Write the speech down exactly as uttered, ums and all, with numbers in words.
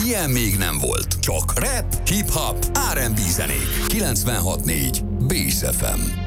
Ilyen még nem volt. Csak rap, hip-hop, er end bé zenék. kilencvenhat négy Bész ef em.